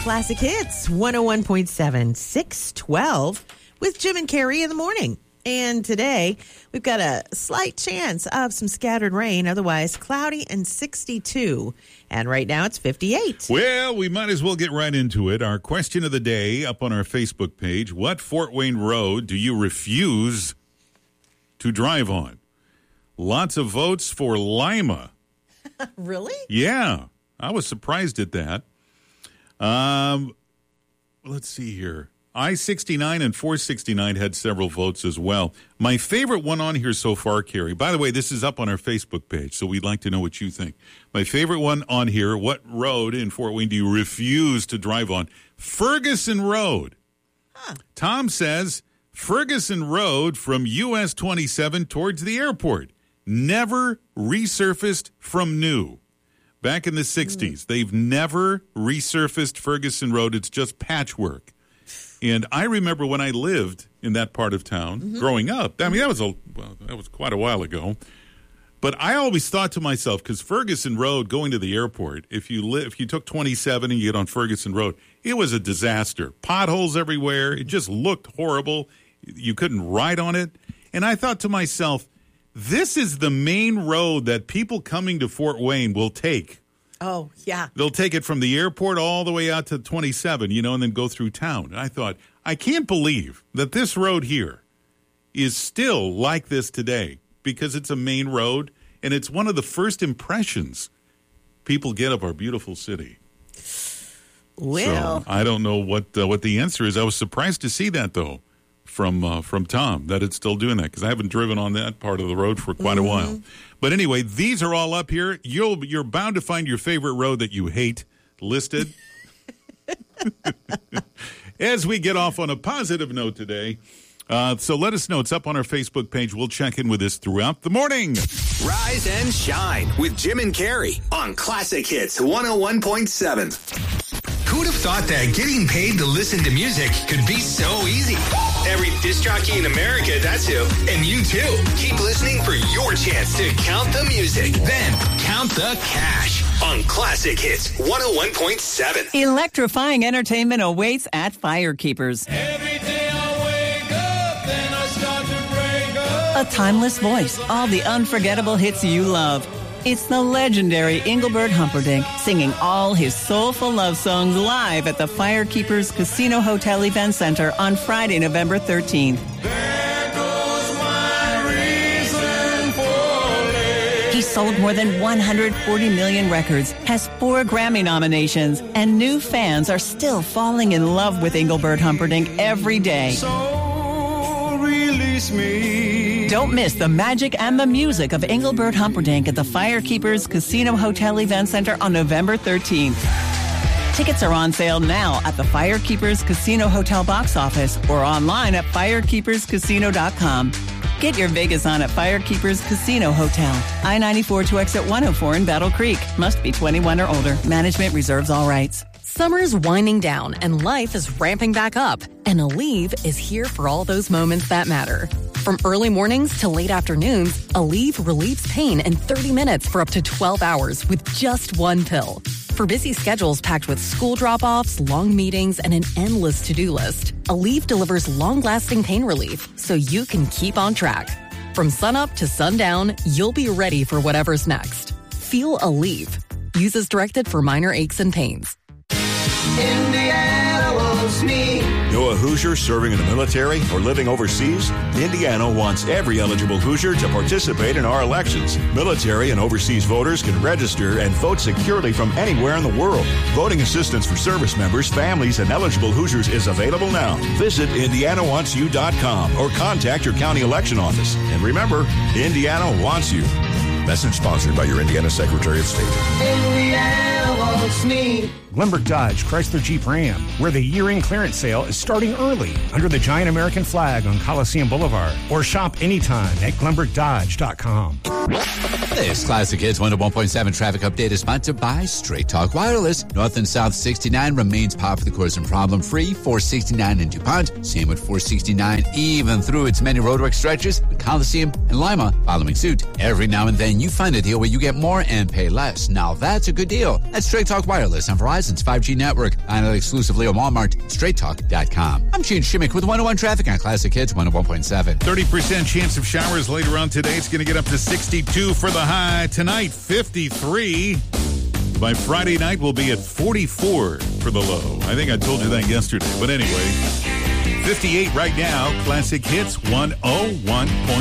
Classic Hits 101.7, 612 with Jim and Carrie in the morning. And today we've got a slight chance of some scattered rain, otherwise cloudy and 62. And right now it's 58. Well, we might as well get right into it. Our question of the day up on our Facebook page: what Fort Wayne road do you refuse to drive on? Lots of votes for Lima. Really? Yeah, I was surprised at that. Let's see here. I-69 and 469 had several votes as well. My favorite one on here so far, Carrie, by the way, this is up on our Facebook page, so we'd like to know what you think. My favorite one on here: what road in Fort Wayne do you refuse to drive on? Ferguson Road. Huh. Tom says Ferguson Road from US 27 towards the airport. Never resurfaced from new. Back in the 60s, they've never resurfaced Ferguson Road. It's just patchwork. And I remember when I lived in that part of town growing up. I mean, that was quite a while ago. But I always thought to myself, because Ferguson Road, going to the airport, if you took 27 and you get on Ferguson Road, it was a disaster. Potholes everywhere. It just looked horrible. You couldn't ride on it. And I thought to myself, this is the main road that people coming to Fort Wayne will take. Oh, yeah. They'll take it from the airport all the way out to 27, and then go through town. And I thought, I can't believe that this road here is still like this today, because it's a main road, and it's one of the first impressions people get of our beautiful city. Well, so I don't know what the answer is. I was surprised to see that, though, from Tom, that it's still doing that, because I haven't driven on that part of the road for quite a while. But anyway, these are all up here. You're bound to find your favorite road that you hate listed. As we get off on a positive note today, so let us know. It's up on our Facebook page. We'll check in with this throughout the morning. Rise and shine with Jim and Carrie on Classic Hits 101.7. Who'd have thought that getting paid to listen to music could be so easy? Every disc jockey in America, that's who. And you too. Keep listening for your chance to count the music. Then count the cash on Classic Hits 101.7. Electrifying entertainment awaits at Firekeepers. Every day I wake up, then I start to break up. A timeless voice, all the unforgettable hits you love. It's the legendary Engelbert Humperdinck singing all his soulful love songs live at the Firekeepers Casino Hotel Event Center on Friday, November 13th. There goes my reason for living. He sold more than 140 million records, has 4 Grammy nominations, and new fans are still falling in love with Engelbert Humperdinck every day. So release me. Don't miss the magic and the music of Engelbert Humperdinck at the Firekeepers Casino Hotel Event Center on November 13th. Tickets are on sale now at the Firekeepers Casino Hotel box office or online at firekeeperscasino.com. Get your Vegas on at Firekeepers Casino Hotel. I-94 to exit 104 in Battle Creek. Must be 21 or older. Management reserves all rights. Summer's winding down and life is ramping back up. And Aleve is here for all those moments that matter. From early mornings to late afternoons, Aleve relieves pain in 30 minutes for up to 12 hours with just one pill. For busy schedules packed with school drop-offs, long meetings, and an endless to-do list, Aleve delivers long-lasting pain relief so you can keep on track. From sunup to sundown, you'll be ready for whatever's next. Feel Aleve. Use as directed for minor aches and pains. Indiana wants me. Know a Hoosier serving in the military or living overseas? Indiana wants every eligible Hoosier to participate in our elections. Military and overseas voters can register and vote securely from anywhere in the world. Voting assistance for service members, families, and eligible Hoosiers is available now. Visit IndianaWantsYou.com or contact your county election office. And remember, Indiana wants you. Message sponsored by your Indiana Secretary of State. Indiana wants me. Glenbrook Dodge Chrysler Jeep Ram, where the year-end clearance sale is starting early under the giant American flag on Coliseum Boulevard, or shop anytime at GlenbrookDodge.com. This Classic Hits 101.7 traffic update is sponsored by Straight Talk Wireless. North and South 69 remains par for the course and problem-free. 469 in DuPont, same with 469 even through its many roadwork stretches. The Coliseum and Lima following suit. Every now and then and you find a deal where you get more and pay less. Now that's a good deal. That's Straight Talk Wireless on Verizon's 5G network. Find it exclusively on Walmart, straighttalk.com. I'm Gene Shimmick with 101 Traffic on Classic Hits 101.7. 30% chance of showers later on today. It's going to get up to 62 for the high. Tonight, 53. By Friday night, we'll be at 44 for the low. I think I told you that yesterday. But anyway, 58 right now. Classic Hits 101.7.